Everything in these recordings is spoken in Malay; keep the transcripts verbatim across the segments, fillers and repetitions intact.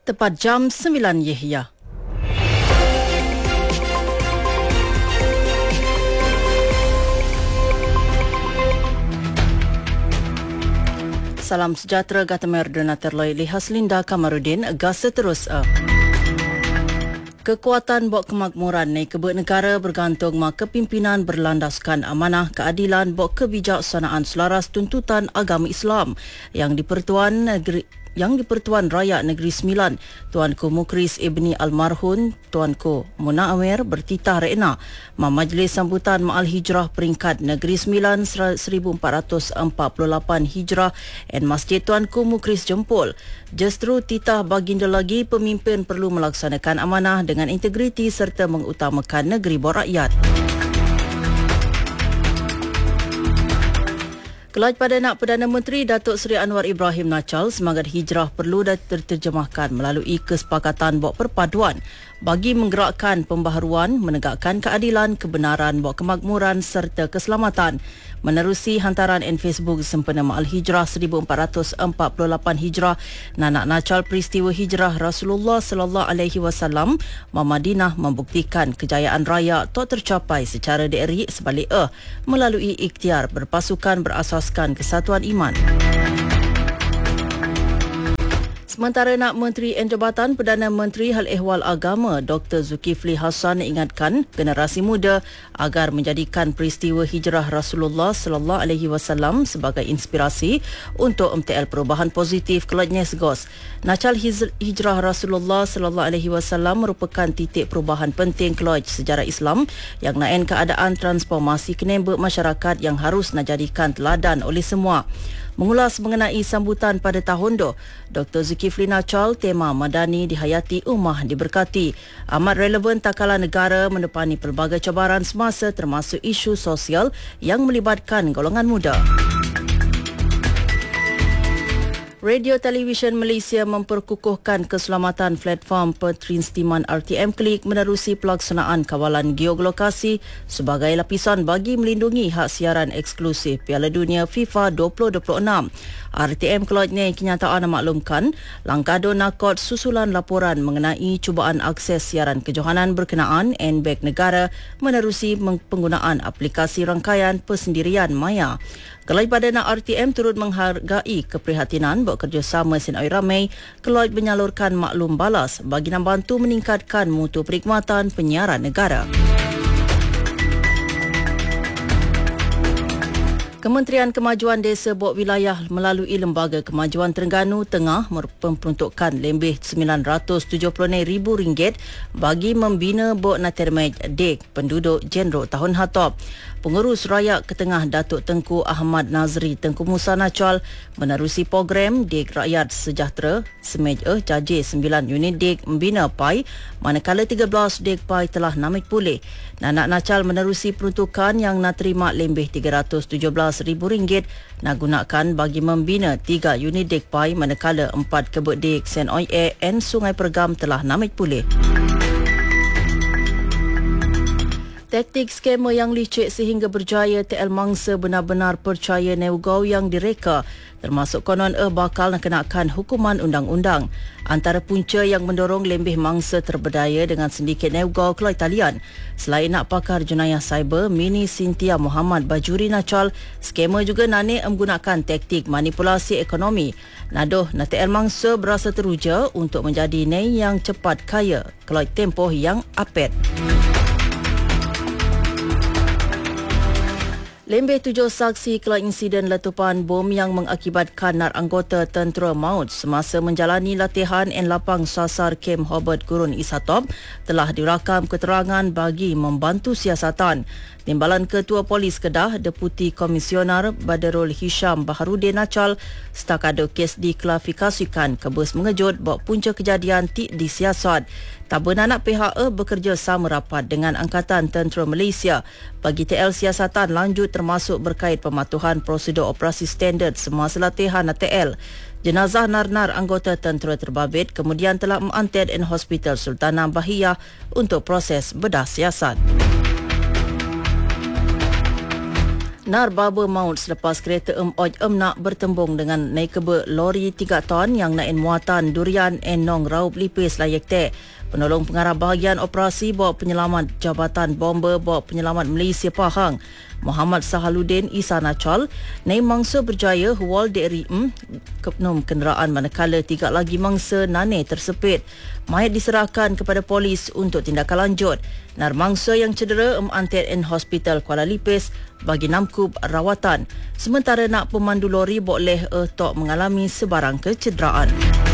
Tepat jam sembilan Yahya. Salam sejahtera Gata Merdena terloi lihas Linda Kamarudin gasa terus a. Kekuatan bok kemakmuran ni kebut negara bergantung mak kepimpinan berlandaskan amanah keadilan bok kebijaksanaan selaras tuntutan agama Islam yang di-Pertuan Negeri yang di-Pertuan Rakyat Negeri Sembilan, Tuanku Mukris Ibni Almarhum Tuanku Muna Amer bertitah rena ma Majlis Sambutan Ma'al Hijrah Peringkat Negeri Sembilan seribu empat ratus empat puluh lapan Hijrah dan Masjid Tuanku Mukris Jempol. Justru titah baginda lagi pemimpin perlu melaksanakan amanah dengan integriti serta mengutamakan negeri berakyat. Kelaj pada nak Perdana Menteri Datuk Seri Anwar Ibrahim Nachal, semangat hijrah perlu diterjemahkan melalui kesepakatan bok perpaduan bagi menggerakkan pembaharuan, menegakkan keadilan, kebenaran, bok kemakmuran serta keselamatan. Menerusi hantaran en Facebook sempena Ma'al Hijrah seribu empat ratus empat puluh lapan Hijrah, Nanak Nachal peristiwa hijrah Rasulullah sallallahu alaihi wasallam Madinah membuktikan kejayaan raya tak tercapai secara daerah sebalik eh melalui ikhtiar berpasukan berasaskan kesatuan iman. Sementara nak Menteri Jabatan Perdana Menteri Hal Ehwal Agama Doktor Zulkifli Hassan ingatkan generasi muda agar menjadikan peristiwa hijrah Rasulullah sallallahu alaihi wasallam sebagai inspirasi untuk M T L perubahan positif kelajnya segos. Nachal hijrah Rasulullah sallallahu alaihi wasallam merupakan titik perubahan penting kelaj sejarah Islam yang naen keadaan transformasi kenemba masyarakat yang harus dijadikan teladan oleh semua. Mengulas mengenai sambutan pada tahun itu, Doktor Zulkifli Nachal, tema Madani dihayati ummah diberkati. Amat relevan tak kala negara menepani pelbagai cabaran semasa termasuk isu sosial yang melibatkan golongan muda. Radio Televisyen Malaysia memperkukuhkan keselamatan platform Petrinstiman R T M Klik menerusi pelaksanaan kawalan geolokasi sebagai lapisan bagi melindungi hak siaran eksklusif Piala Dunia FIFA dua ribu dua puluh enam. R T M Klik ni kenyataan maklumkan langkah do nakot susulan laporan mengenai cubaan akses siaran kejohanan berkenaan N B A C negara menerusi penggunaan aplikasi rangkaian persendirian Maya. Kelaj Badan R T M turut menghargai keprihatinan buat kerjasama Sinai Ramai kelaj menyalurkan maklum balas bagi membantu meningkatkan mutu perkhidmatan penyiaran negara. Kementerian Kemajuan Desa Bok Wilayah melalui Lembaga Kemajuan Terengganu Tengah memperuntukkan lebih sembilan ratus tujuh puluh enam ribu ringgit bagi membina Bok Natermej Dek penduduk Jenrok tahun hatop. Pengurus Rakyat Ketengah Datuk Tengku Ahmad Nazri Tengku Musa Nachal menerusi program Dek Rakyat Sejahtera Semej eh Jajir sembilan unit Dek membina P A I manakala tiga belas Dek P A I telah namik pulih. Nanak Nachal menerusi peruntukan yang nak terima lebih tiga ratus tujuh belas ribu ringgit nak gunakan bagi membina tiga unit Dek P A I manakala empat kebut Dek Sen Oi E N Sungai Pergam telah namik pulih. Taktik skema yang licik sehingga berjaya T L mangsa benar-benar percaya Neugau yang direka termasuk konon eh bakal nak kenakan hukuman undang-undang. Antara punca yang mendorong lebih mangsa terberdaya dengan sindiket Neugau kelai talian. Selain nak pakar jenayah cyber Mini Cynthia Muhammad Bajuri Nachal, skema juga nanik menggunakan taktik manipulasi ekonomi. Nadoh na T L mangsa berasa teruja untuk menjadi nei yang cepat kaya kelai tempoh yang apet. Lebih tujuh saksi kelak insiden letupan bom yang mengakibatkan nar anggota tentera maut semasa menjalani latihan en lapang sasar kem Hobart Gurun Isatop telah dirakam keterangan bagi membantu siasatan. Timbalan Ketua Polis Kedah, Deputi Komisioner Badarul Hisham Baharudin Nachal, stakado kes diklarifikasikan kebus mengejut bahawa punca kejadian tik disiasat. Tabun anak pihak E bekerja sama rapat dengan Angkatan Tentera Malaysia bagi T L siasatan lanjut termasuk berkait pematuhan prosedur operasi standard semasa latihan T L. Jenazah nar-nar anggota tentera terbabit kemudian telah menganted in Hospital Sultanah Bahiyah untuk proses bedah siasat. Narbaba maut selepas kereta em oj emnak bertembung dengan naikebe lori tiga ton yang naik muatan durian enong raup lipis layak te. Penolong pengarah bahagian operasi bawa penyelamat Jabatan Bomber bawa penyelamat Malaysia Pahang Muhammad Sahaluddin Isa Nachal naik mangsa berjaya huwal dari em kepnum kenderaan manakala tiga lagi mangsa nane tersepit. Mayat diserahkan kepada polis untuk tindakan lanjut. Nar mangsa yang cedera em antet in hospital Kuala Lipis bagi namkub rawatan. Sementara nak pemandu lori boleh eh tok mengalami sebarang kecederaan.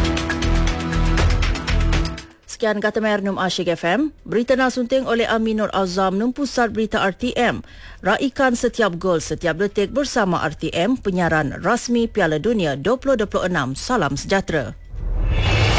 Sekian kata Mernum Asyik F M. Berita nak sunting oleh Aminur Azam num Pusat Berita R T M. Raikan setiap gol setiap detik bersama R T M, penyiaran rasmi Piala Dunia dua ribu dua puluh enam. Salam sejahtera.